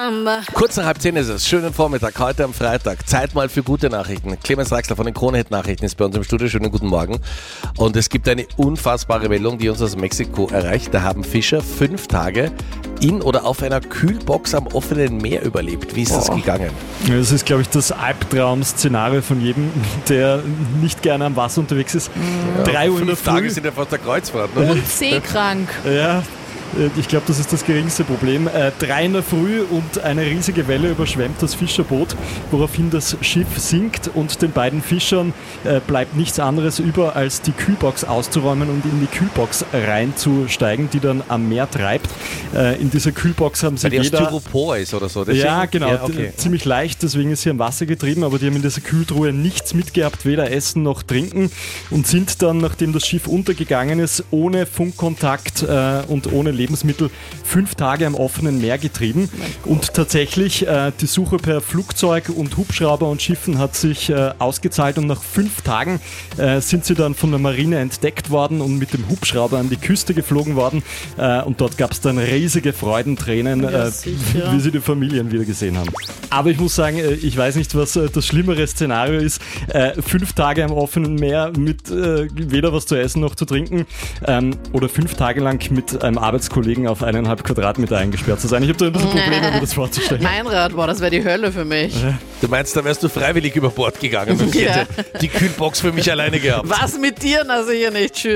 Kurz nach 9:30 ist es. Schönen Vormittag, heute am Freitag. Zeit mal für gute Nachrichten. Clemens Draxler von den Krone-Hit-Nachrichten ist bei uns im Studio. Schönen guten Morgen. Und es gibt eine unfassbare Meldung, die uns aus Mexiko erreicht. Da haben Fischer 5 Tage in oder auf einer Kühlbox am offenen Meer überlebt. Wie ist das gegangen? Das ist, glaube ich, das Albtraum-Szenario von jedem, der nicht gerne am Wasser unterwegs ist. 3 Uhr in der 5 Früh. Tage sind ja fast der Kreuzfahrt. Ne? Seekrank. Ja, ich glaube, das ist das geringste Problem. 3 in der Früh und eine riesige Welle überschwemmt das Fischerboot, woraufhin das Schiff sinkt und den beiden Fischern bleibt nichts anderes über, als die Kühlbox auszuräumen und in die Kühlbox reinzusteigen, die dann am Meer treibt. In dieser Kühlbox haben sie Weil die aus Styropor ist oder so. Deswegen? Ja, genau. Ja, okay. Ziemlich leicht, deswegen ist sie am Wasser getrieben, aber die haben in dieser Kühltruhe nichts mitgehabt, weder Essen noch Trinken und sind dann, nachdem das Schiff untergegangen ist, ohne Funkkontakt und ohne Lebensmittel 5 Tage am offenen Meer getrieben. Und tatsächlich, die Suche per Flugzeug und Hubschrauber und Schiffen hat sich ausgezahlt und nach 5 Tagen sind sie dann von der Marine entdeckt worden und mit dem Hubschrauber an die Küste geflogen worden. Und dort gab es dann riesige Freudentränen, wie sie die Familien wieder gesehen haben. Aber ich muss sagen, ich weiß nicht, was das schlimmere Szenario ist. 5 Tage am offenen Meer mit weder was zu essen noch zu trinken oder 5 Tage lang mit einem Arbeitskollegen auf 1,5 Quadratmeter eingesperrt zu sein. Ich habe da ein bisschen Probleme, mir das vorzustellen. Meinrad, das wäre die Hölle für mich. Du meinst, da wärst du freiwillig über Bord gegangen und ich hätte die Kühlbox für mich alleine gehabt. Was mit dir? Na sicher nicht. Tschüss.